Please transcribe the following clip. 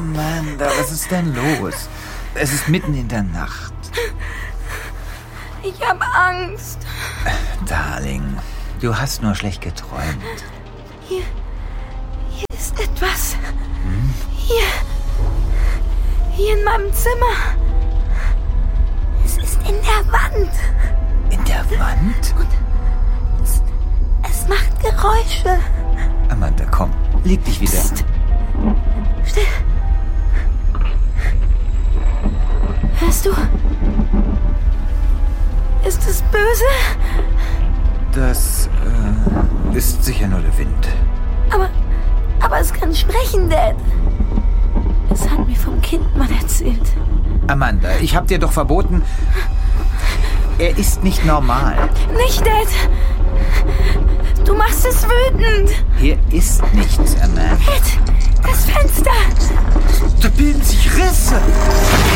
Amanda, was ist denn los? Es ist mitten in der Nacht. Ich habe Angst. Darling, du hast nur schlecht geträumt. Hier ist etwas. Hier in meinem Zimmer. Es ist in der Wand. In der Wand? Und es macht Geräusche. Amanda, komm, leg dich wieder. Psst. Still. Hörst du? Ist es böse? Das ist sicher nur der Wind. Aber es kann sprechen, Dad. Es hat mir vom Kindmann erzählt. Amanda, ich hab dir doch verboten... Er ist nicht normal. Nicht, Dad. Du machst es wütend. Hier ist nichts, Amanda. Dad, das Fenster. Da bilden sich Risse.